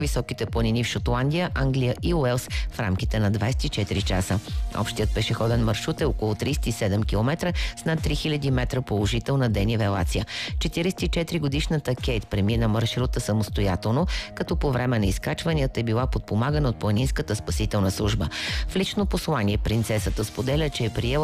високите планини в Шотландия, Англия и Уелс в рамките на 24 часа. Общият пешеходен маршрут е около 37 км с над 3000 метра положителна денивелация. 44-годишната Кейт премина маршрута самостоятелно, като по време на изкачванията е била подпомагана от планинската спасителна служба. В лично послание принцесата споделя, че е приела